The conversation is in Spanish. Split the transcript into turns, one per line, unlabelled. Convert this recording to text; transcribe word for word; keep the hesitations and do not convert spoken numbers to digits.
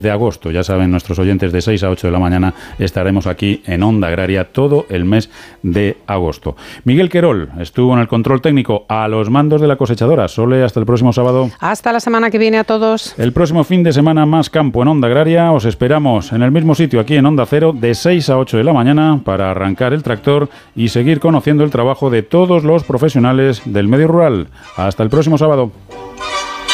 de agosto. Ya saben, nuestros oyentes, de seis a ocho de la mañana estaremos aquí en Onda Agraria todo el mes de agosto. Miguel Querol estuvo en el control técnico a los mandos de la cosechadora. Sole, hasta el próximo sábado.
Hasta la semana que viene a todos.
El próximo fin de semana más campo en Onda Agraria. Os esperamos en el mismo sitio, aquí en Onda Cero, de seis a ocho de la mañana para arrancar el tractor y seguir conociendo el trabajo de todos los profesionales del medio rural. Hasta el próximo sábado.